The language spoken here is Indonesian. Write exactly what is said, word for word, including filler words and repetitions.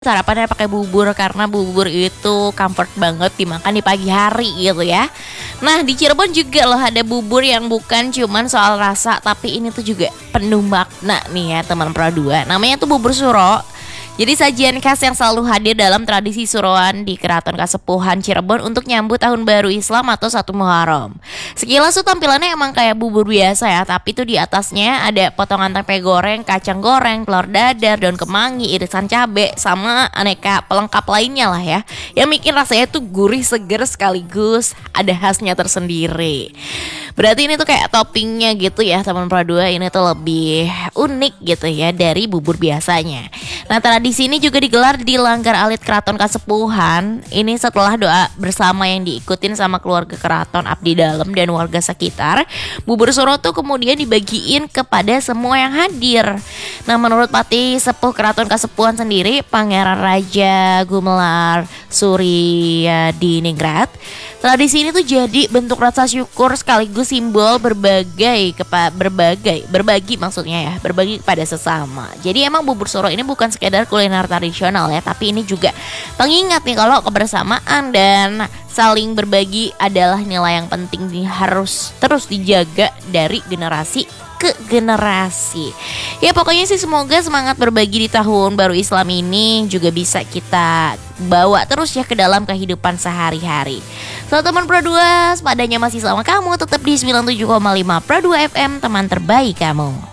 Sarapannya pakai bubur karena bubur itu comfort banget dimakan di pagi hari gitu ya. Nah di Cirebon juga loh ada bubur yang bukan cuman soal rasa, tapi ini tuh juga penuh makna nih ya teman Pro dua. Namanya tuh bubur suro. Jadi sajian khas yang selalu hadir dalam tradisi suroan di Keraton Kasepuhan Cirebon untuk nyambut tahun baru Islam atau satu Muharram. Sekilas tuh tampilannya emang kayak bubur biasa ya, tapi tuh di atasnya ada potongan tempe goreng, kacang goreng, telur dadar, daun kemangi, irisan cabe, sama aneka pelengkap lainnya lah ya. Yang bikin rasanya tuh gurih seger sekaligus ada khasnya tersendiri. Berarti ini tuh kayak toppingnya gitu ya teman Pro dua, ini tuh lebih unik gitu ya dari bubur biasanya. Nah tradisi ini juga digelar di Langgar Alit Keraton Kasepuhan. Ini setelah doa bersama yang diikutin sama keluarga keraton, abdi dalam dan warga sekitar. Bubur suro tuh kemudian dibagiin kepada semua yang hadir. Nah menurut Patih Sepuh Keraton Kasepuhan sendiri, Pangeran Raja Gumelar Suryadiningrat, tradisi ini tuh jadi bentuk rasa syukur sekaligus simbol berbagai kepa berbagai berbagi maksudnya ya berbagi kepada sesama. Jadi emang bubur suro ini bukan sekedar kuliner tradisional ya, tapi ini juga pengingat nih kalau kebersamaan dan saling berbagi adalah nilai yang penting nih, harus terus dijaga dari generasi ke generasi. Ya pokoknya sih semoga semangat berbagi di tahun baru Islam ini juga bisa kita bawa terus ya ke dalam kehidupan sehari-hari. So teman Pro dua, sepadanya masih sama kamu tetap di sembilan puluh tujuh koma lima Pro dua F M, teman terbaik kamu.